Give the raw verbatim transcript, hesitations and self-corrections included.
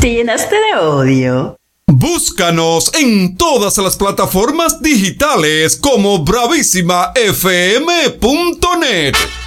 Te llenaste de odio. Búscanos en todas las plataformas digitales como bravísima f m punto net.